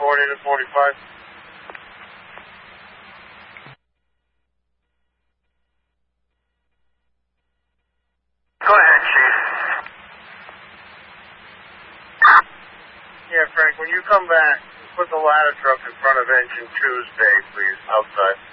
40 to 45. Go ahead, Chief. Yeah, Frank, when you come back, put the ladder truck in front of engine 2's bay, please, outside.